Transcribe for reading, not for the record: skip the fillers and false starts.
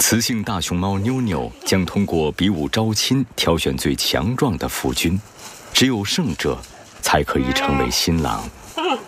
雌性大熊猫妞妞将通过比武招亲挑选最强壮的夫君，只有胜者才可以成为新郎。